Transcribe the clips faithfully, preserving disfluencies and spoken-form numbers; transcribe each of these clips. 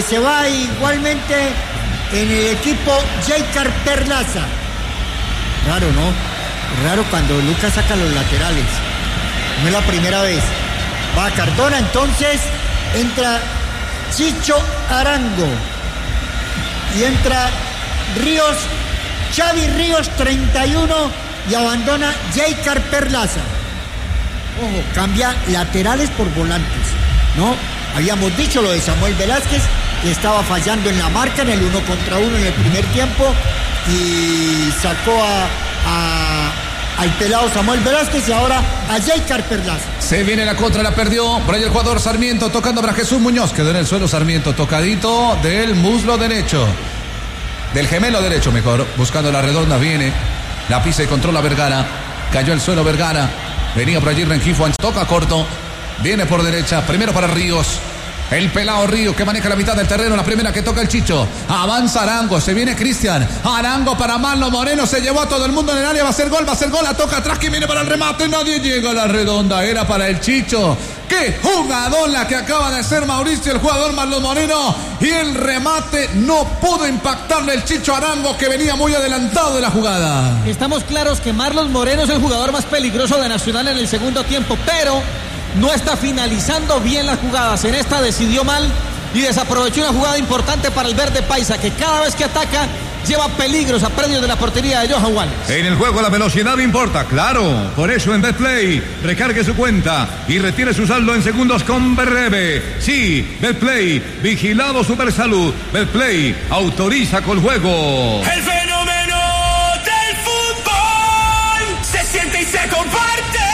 se va igualmente en el equipo Jaycar Perlaza. Raro, ¿no? Raro cuando Lucas saca los laterales. No es la primera vez. Va Cardona, entonces entra Chicho Arango. Y entra Ríos, Xavi Ríos, treinta y uno, y abandona Jaycar Perlaza. Ojo, cambia laterales por volantes, ¿no? Habíamos dicho lo de Samuel Velázquez, que estaba fallando en la marca en el uno contra uno en el primer tiempo, y sacó a, a, al pelado Samuel Velázquez y ahora a Jaycar Perlaza. Se viene la contra, la perdió. Por ahí el jugador Sarmiento tocando para Jesús Muñoz. Quedó en el suelo Sarmiento, tocadito del muslo derecho. Del gemelo derecho, mejor. Buscando la redonda, viene. La pisa y controla Vergara. Cayó al suelo Vergara. Venía por allí Rengifo, toca corto. Viene por derecha, primero para Ríos. El pelado Ríos que maneja la mitad del terreno. La primera que toca el Chicho. Avanza Arango, se viene Cristian. Arango para Marlon Moreno. Se llevó a todo el mundo en el área. Va a ser gol, va a ser gol. La toca atrás que viene para el remate. Nadie llega a la redonda. Era para el Chicho. ¡Qué jugador la que acaba de ser Mauricio, el jugador Marlon Moreno! Y el remate no pudo impactarle el Chicho Arango, que venía muy adelantado de la jugada. Estamos claros que Marlon Moreno es el jugador más peligroso de Nacional en el segundo tiempo, pero no está finalizando bien las jugadas. En esta decidió mal y desaprovechó una jugada importante para el verde paisa, que cada vez que ataca lleva peligros a predios de la portería de Johan Wallace. En el juego la velocidad importa, claro. Por eso en Betplay recargue su cuenta y retire su saldo en segundos con Berrebe. Sí, Betplay, vigilado Supersalud. Betplay autoriza con juego. El fenómeno del fútbol se siente y se comparte.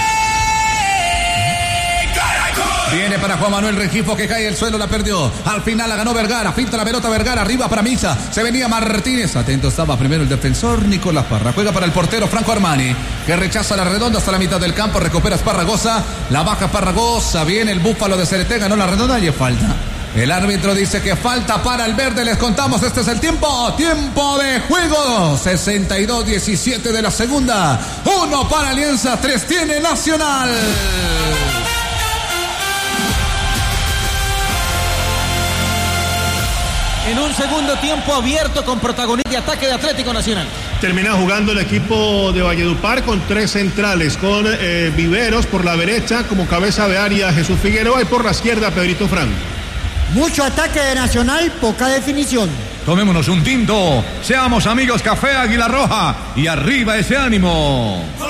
Viene para Juan Manuel Rengifo, que cae al suelo, la perdió. Al final la ganó Vergara, filtra la pelota Vergara, arriba para Misa. Se venía Martínez, atento estaba primero el defensor Nicolás Parra. Juega para el portero Franco Armani, que rechaza la redonda hasta la mitad del campo. Recupera Esparragosa, la baja Esparragosa. Viene el Búfalo de Cereté, ganó la redonda y es falta. El árbitro dice que falta para el verde. Les contamos, este es el tiempo. Tiempo de juego. sesenta y dos diecisiete de la segunda. Uno para Alianza, tres tiene Nacional. En un segundo tiempo abierto con protagonismo de ataque de Atlético Nacional. Termina jugando el equipo de Valledupar con tres centrales, con eh, Viveros por la derecha como cabeza de área Jesús Figueroa y por la izquierda Pedrito Frank. Mucho ataque de Nacional, poca definición. Tomémonos un tinto, seamos amigos Café Águila Roja y arriba ese ánimo.